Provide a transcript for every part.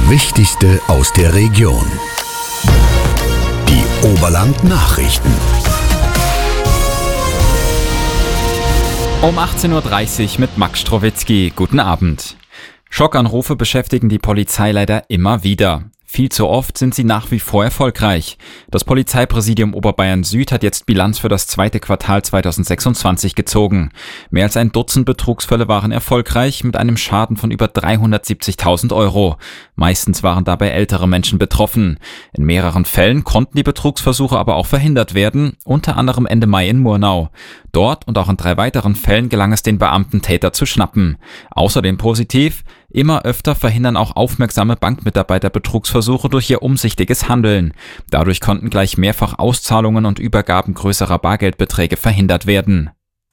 Wichtigste aus der Region. Die Oberland-Nachrichten. Um 18.30 Uhr mit Max Strowitzki. Guten Abend. Schockanrufe beschäftigen die Polizei leider immer wieder. Viel zu oft sind sie nach wie vor erfolgreich. Das Polizeipräsidium Oberbayern Süd hat jetzt Bilanz für das zweite Quartal 2026 gezogen. Mehr als ein Dutzend Betrugsfälle waren erfolgreich mit einem Schaden von über 370.000 Euro. Meistens waren dabei ältere Menschen betroffen. In mehreren Fällen konnten die Betrugsversuche aber auch verhindert werden, unter anderem Ende Mai in Murnau. Dort und auch in 3 weiteren Fällen gelang es den Beamten, Täter zu schnappen. Außerdem positiv: immer öfter verhindern auch aufmerksame Bankmitarbeiter Betrugsversuche durch ihr umsichtiges Handeln. Dadurch konnten gleich mehrfach Auszahlungen und Übergaben größerer Bargeldbeträge verhindert werden.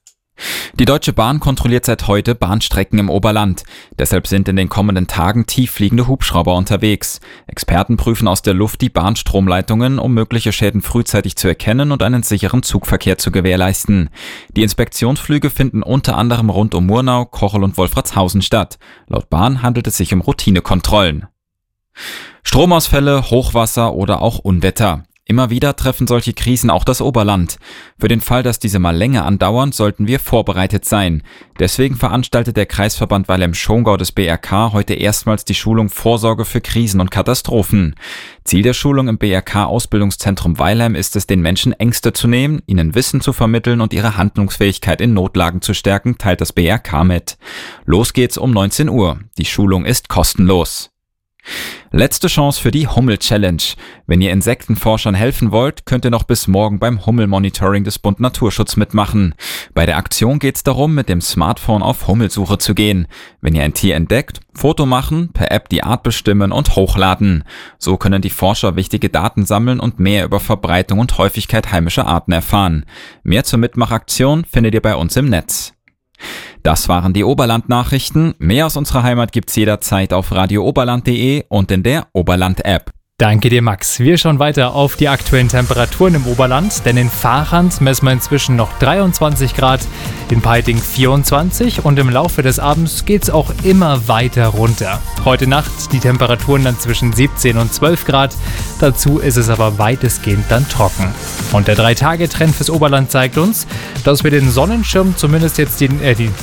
Die Deutsche Bahn kontrolliert seit heute Bahnstrecken im Oberland. Deshalb sind in den kommenden Tagen tieffliegende Hubschrauber unterwegs. Experten prüfen aus der Luft die Bahnstromleitungen, um mögliche Schäden frühzeitig zu erkennen und einen sicheren Zugverkehr zu gewährleisten. Die Inspektionsflüge finden unter anderem rund um Murnau, Kochel und Wolfratshausen statt. Laut Bahn handelt es sich um Routinekontrollen. Stromausfälle, Hochwasser oder auch Unwetter. Immer wieder treffen solche Krisen auch das Oberland. Für den Fall, dass diese mal länger andauern, sollten wir vorbereitet sein. Deswegen veranstaltet der Kreisverband Weilheim-Schongau des BRK heute erstmals die Schulung Vorsorge für Krisen und Katastrophen. Ziel der Schulung im BRK-Ausbildungszentrum Weilheim ist es, den Menschen Ängste zu nehmen, ihnen Wissen zu vermitteln und ihre Handlungsfähigkeit in Notlagen zu stärken, teilt das BRK mit. Los geht's um 19 Uhr. Die Schulung ist kostenlos. Letzte Chance für die Hummel-Challenge. Wenn ihr Insektenforschern helfen wollt, könnt ihr noch bis morgen beim Hummel-Monitoring des Bund Naturschutz mitmachen. Bei der Aktion geht es darum, mit dem Smartphone auf Hummelsuche zu gehen. Wenn ihr ein Tier entdeckt, Foto machen, per App die Art bestimmen und hochladen. So können die Forscher wichtige Daten sammeln und mehr über Verbreitung und Häufigkeit heimischer Arten erfahren. Mehr zur Mitmachaktion findet ihr bei uns im Netz. Das waren die Oberland-Nachrichten. Mehr aus unserer Heimat gibt's jederzeit auf radiooberland.de und in der Oberland-App. Danke dir, Max. Wir schauen weiter auf die aktuellen Temperaturen im Oberland, denn in Fahrrand messen wir inzwischen noch 23 Grad, in Peiting 24 und im Laufe des Abends geht's auch immer weiter runter. Heute Nacht die Temperaturen dann zwischen 17 und 12 Grad, dazu ist es aber weitestgehend dann trocken. Und der 3-Tage-Trend fürs Oberland zeigt uns, dass wir den Sonnenschirm, zumindest jetzt den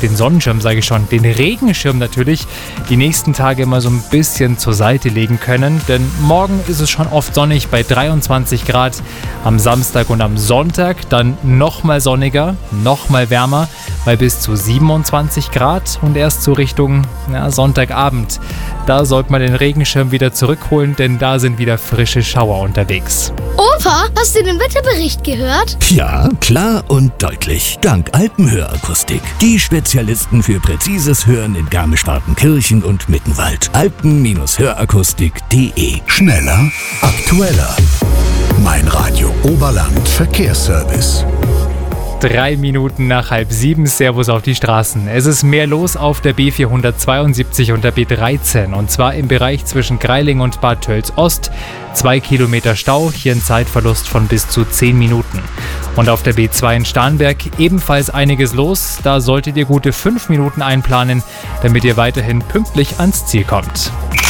Regenschirm natürlich, die nächsten Tage mal so ein bisschen zur Seite legen können, denn morgen ist es schon oft sonnig bei 23 Grad. Am Samstag und am Sonntag dann nochmal sonniger, nochmal wärmer bei bis zu 27 Grad und erst so Richtung Sonntagabend. Da sollte man den Regenschirm wieder zurückholen, denn da sind wieder frische Schauer unterwegs. Opa, hast du den Wetterbericht gehört? Ja, klar und deutlich. Dank Alpenhörakustik. Die Spezialisten für präzises Hören in Garmisch-Partenkirchen und Mittenwald. Alpen-Hörakustik.de. Schneller, aktueller. Mein Radio Oberland Verkehrsservice. 3 Minuten nach 6:30, Servus auf die Straßen. Es ist mehr los auf der B472 und der B13 und zwar im Bereich zwischen Greiling und Bad Tölz-Ost. 2 Kilometer Stau, hier ein Zeitverlust von bis zu 10 Minuten. Und auf der B2 in Starnberg ebenfalls einiges los. Da solltet ihr gute 5 Minuten einplanen, damit ihr weiterhin pünktlich ans Ziel kommt.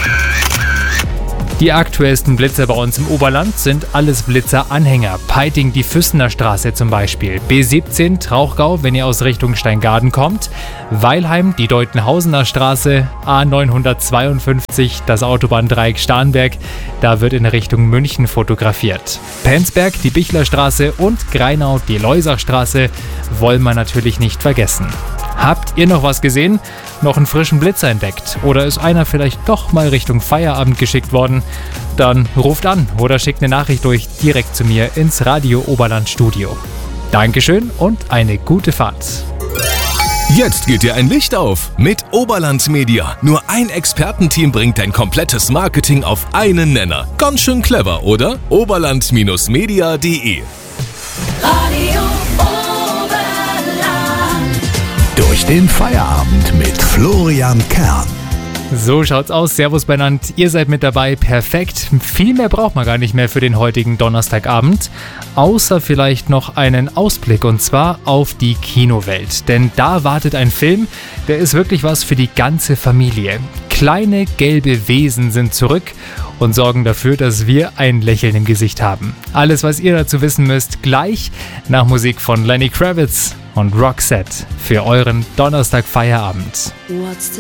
Die aktuellsten Blitzer bei uns im Oberland sind alles Blitzer-Anhänger. Peiting die Füssener Straße zum Beispiel. B17 Trauchgau, wenn ihr aus Richtung Steingaden kommt. Weilheim die Deutenhausener Straße. A952 das Autobahndreieck Starnberg. Da wird in Richtung München fotografiert. Penzberg die Bichlerstraße und Greinau die Leusachstraße wollen wir natürlich nicht vergessen. Habt ihr noch was gesehen? Noch einen frischen Blitzer entdeckt? Oder ist einer vielleicht doch mal Richtung Feierabend geschickt worden? Dann ruft an oder schickt eine Nachricht durch direkt zu mir ins Radio Oberland Studio. Dankeschön und eine gute Fahrt. Jetzt geht dir ein Licht auf mit Oberland Media. Nur ein Expertenteam bringt dein komplettes Marketing auf einen Nenner. Ganz schön clever, oder? Oberland-media.de. Radio Oberland. Durch den Feierabend mit Florian Kern. So schaut's aus. Servus benannt. Ihr seid mit dabei. Perfekt. Viel mehr braucht man gar nicht mehr für den heutigen Donnerstagabend. Außer vielleicht noch einen Ausblick und zwar auf die Kinowelt. Denn da wartet ein Film, der ist wirklich was für die ganze Familie. Kleine gelbe Wesen sind zurück und sorgen dafür, dass wir ein Lächeln im Gesicht haben. Alles, was ihr dazu wissen müsst, gleich nach Musik von Lenny Kravitz und Roxette für euren Donnerstag-Feierabend. What's the